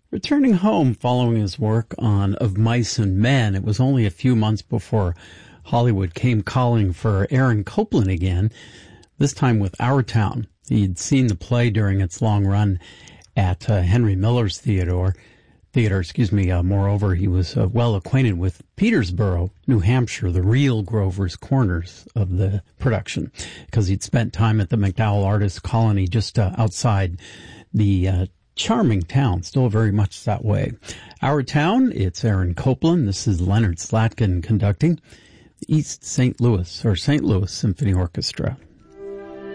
Returning home following his work on Of Mice and Men, it was only a few months before Hollywood came calling for Aaron Copland again, this time with Our Town. He'd seen the play during its long run at Henry Miller's theater. Moreover, he was well acquainted with Petersboro, New Hampshire, the real Grover's Corners of the production, because he'd spent time at the MacDowell Artists Colony just outside the charming town, still very much that way. Our Town, it's Aaron Copland. This is Leonard Slatkin conducting the St. Louis Symphony Orchestra.